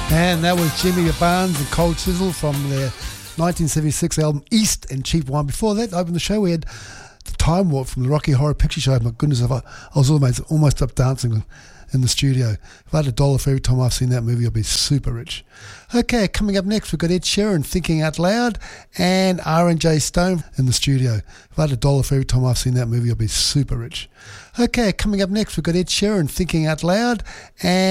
And that was Jimmy Barnes and Cold Chisel from their 1976 album East and Cheap Wine. Before that, to open the show, we had The Time Warp from the Rocky Horror Picture Show. My goodness, I was almost up dancing in the studio. If I had $1 for every time I've seen that movie, I'll be super rich. Okay, coming up next, we've got Ed Sheeran, Thinking Out Loud, and R&J Stone in the studio. If I had $1 for every time I've seen that movie, I'll be super rich. Okay, coming up next, we've got Ed Sheeran, Thinking Out Loud, and